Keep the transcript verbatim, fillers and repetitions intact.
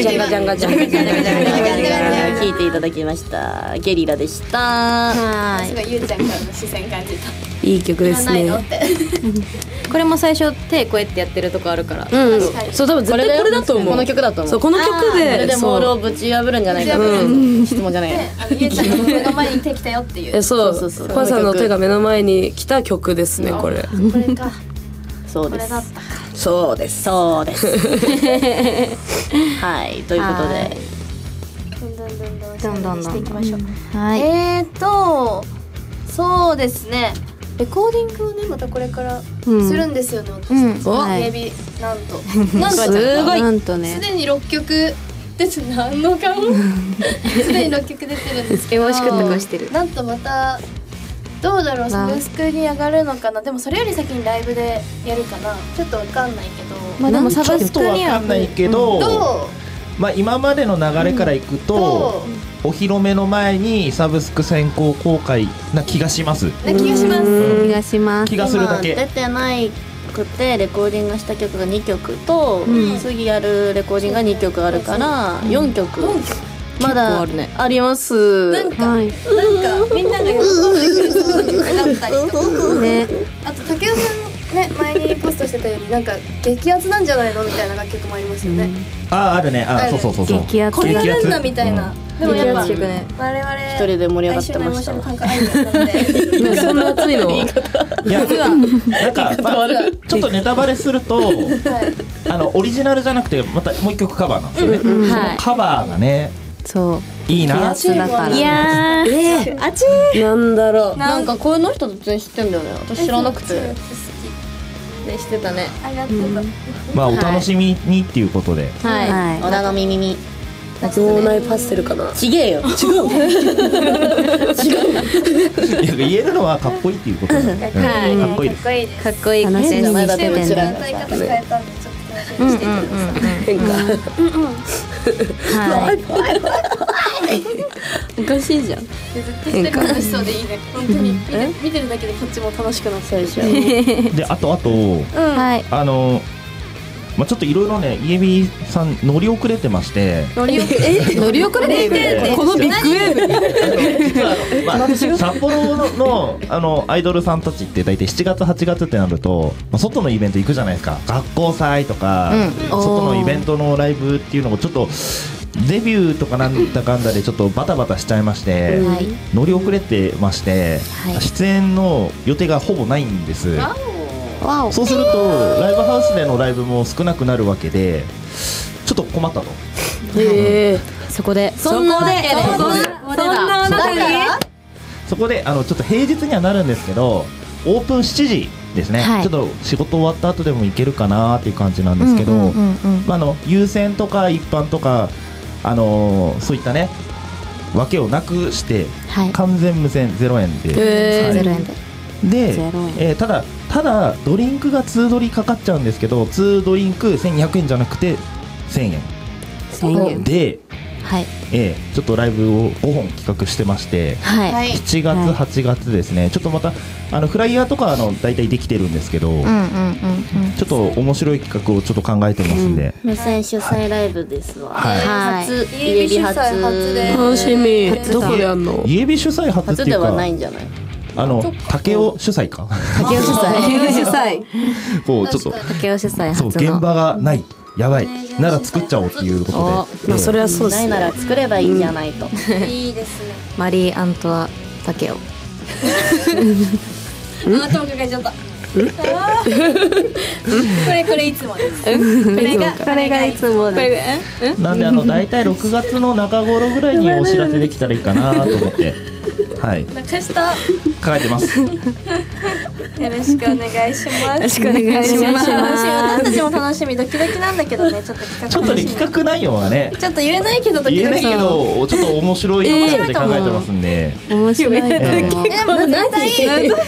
ジャンガジャンガジャンガジャンガジャンガジャンガジャンガ聞いていただきましたゲリラでした。 はい。 すごいゆうちゃんからの視線感じた。 いい曲ですね。 これも最初手こうやってやってるとこあるから。 うん。そう多分絶対これだと思う。 この曲だと思う。 そうこの曲でそれでモールをぶち破るんじゃないかという質問じゃない。 ゆうちゃんの目の前に手来たよっていう。 えそうそうそう。パさんの手が目の前に来た曲ですねこれ。 これか。 そうです。 そうです。 そうです。はいということで。 どんどんどんどんどんどんどんしていきましょう。 はい。 えーとそうですね。レコーディングをねまたこれからするんですよね。私たち。 はいエビなんとなんとすごい。なんとすね。 でにろっきょく出て何の顔？すでにろっきょく出てるんですけど。 美味しくった顔してる。 なんとまたどうだろうサブスクに上がるのかな。でもそれより先にライブでやるかな。ちょっとわかんないけど。 まあでもサブスクにはちょっとわかんないけど、 どまあ今までの流れからいくと、お披露目の前にサブスク先行公開な気がします。 うな気がします。 気がします。 気がするだけ。 今出てないくてレコーディングした曲がにきょくと、 うん次やるレコーディングがにきょくあるからよんきょくまだあるね。 あります。 なんかはい。 なんかみんなが喜んでくれそうな曲だったりとか。 ね。 あと竹雄さんね前にポストしてたよりなんか激アツなんじゃないのみたいな楽曲もありますよね。 あああるね。ああるそうそうそうそう。 激アツこれやるんだみたいな。でもやっぱ激アツ曲ね我々 一人で盛り上がってました来週のエモーション感覚ありだったので。 そんな熱いの？ いやなんか、まあ、ちょっとネタバレするとはい。 あのオリジナルじゃなくてまたもう一曲カバーなんですよね。そのはい。 カバーがねそう。 いいな。 激アツだから。 いやー。 えあちー、なんだろう。 なんかこの人全然知ってんだよね。私知らなくて。 好ね知ってたね。 き。あやってた。 まあお楽しみにっていうことで。 はい。 はい小田の耳に。 脳内パステルかな。 ちげえよ。違う。 いや言えるのはかっこいいっていうことで、うんはいかっこいいです。 かっこいいです。 かっこいい楽しみにしてでもちょっとるうちら歌い方変えたんでちょっと楽しみにしていてください。 変化。 はい。 おかしいじゃん。 ずっと一人楽しそうでいいね。本当に見て見てるだけでこっちも楽しくなったでしょ。 であとあとはい。 あのまあちょっといろいろねイエビさん乗り遅れてまして。 乗り遅れて乗り遅れてる。このビッグウェーブに。 実はあの、まあ、札幌ののあのアイドルさんたちって大体しちがつはちがつってなると、まあ、外のイベント行くじゃないですか。学校祭とか、 うん外のイベントのライブっていうのもちょっとデビューとかなんだかんだでちょっとバタバタしちゃいまして、 はい。 乗り遅れてまして、 はい出演の予定がほぼないんです。 わお。 そうするとライブハウスでのライブも少なくなるわけでちょっと困ったと。 へえ。 そこで。 そんなわけで。 そんな中に。 そこであのちょっと平日にはなるんですけどオープンしちじですね、 はいちょっと仕事終わった後でも行けるかなっていう感じなんですけど、 うんうんうんうんまあ、あの優先とか一般とか、あのーそういったねわけをなくしてはい。 完全無線ゼロえんで、 へーはいゼロえんで。 でゼロえんえーただただドリンクがにドリかかっちゃうんですけどにドリンクせんにひゃくえんじゃなくてせんえん千円。 で、 はい。 えーちょっとライブをごほん企画してましてはい。 はい。 しちがつ、 はいはちがつですねちょっとまたあのフライヤーとかあの大体できてるんですけど、 うんうんうんうん。 ちょっと面白い企画をちょっと考えてますんで、 無線主催ライブですわ。 はいはい初イエビ主催初で楽しみ。 初だどこでやんの？ イエビ主催初って初ではいうかないんじゃない？ あの竹雄主催か竹雄主催。竹雄主催。 こうちょっと竹雄主催そう初の。 現場がないやばいなら作っちゃおうっていうことで、 まあそれはそうですないならね。 作ればいいんじゃないと。 いいですね。 マリー・アントワ竹雄。 あ頭抱えちゃった。これこれいつもです。これがこれがいつもこれでがなんであの大体ろくがつの中頃ぐらいにお知らせできたらいいかなと思ってはい泣かした。 考えてます。 よろしくお願いします。よろしくお願いします私たちも楽しみドキドキなんだけどねちょっと企画ちょっとね企画内容はねちょっと言えないけどドキドキ。 言えないけどちょっと面白い感じで考えてますんで、 面白いと思う。 えでも絶対